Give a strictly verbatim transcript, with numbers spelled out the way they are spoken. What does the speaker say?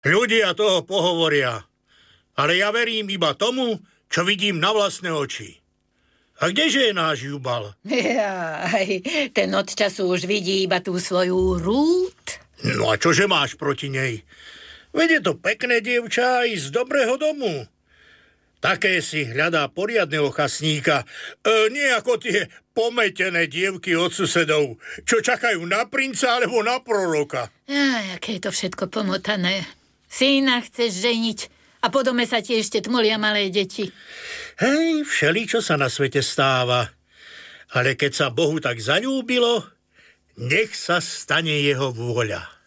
Ľudia toho pohovoria, ale ja verím iba tomu, čo vidím na vlastné oči. A kdeže je náš Jubal? Jaj, ten od času už vidí iba tú svoju Rút. No a čože máš proti nej? Veď je to pekné dievča aj z dobrého domu. Také si hľadá poriadneho chasníka, e, nie ako tie pometené dievky od susedov, čo čakajú na princa alebo na proroka. Jaj, aké je to všetko pomotané. Syna chceš ženiť a po dome sa ti ešte tmolia malé deti. Hej, všeličo sa na svete stáva. Ale keď sa Bohu tak zaľúbilo, nech sa stane jeho vôľa.